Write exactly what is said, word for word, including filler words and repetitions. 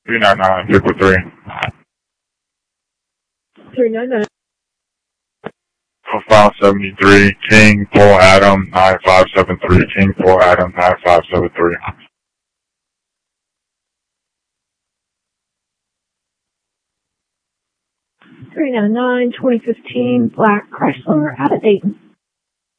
three nine nine, vehicle three. three nine nine. Profile seventy-three, King, Paul Adam, nine five seven three, King, Paul Adam, nine five seven three. three nine nine, twenty fifteen, Black Chrysler out of Dayton.